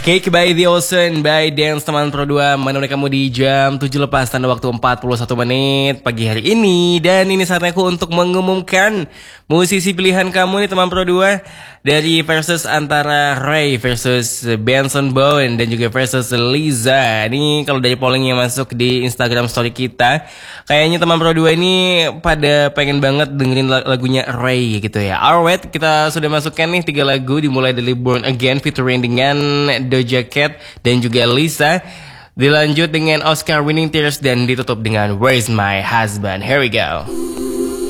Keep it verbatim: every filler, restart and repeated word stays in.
Cake by The Ocean by Dance teman Pro dua menemani kamu di jam tujuh lepas tanda waktu empat puluh satu menit pagi hari ini. Dan ini saatnya aku untuk mengumumkan musisi pilihan kamu nih teman Pro dua. Dari versus antara Ray versus Benson Bowen dan juga versus Liza. Ini kalau dari polling yang masuk di Instagram story kita, kayaknya teman Pro dua ini pada pengen banget dengerin lagunya Ray gitu ya. Alright, kita sudah masukkan nih tiga lagu dimulai dari Born Again featuring dengan Doja Cat dan juga Lisa. Dilanjut dengan Oscar Winning Tears dan ditutup dengan Where's My Husband. Here we go.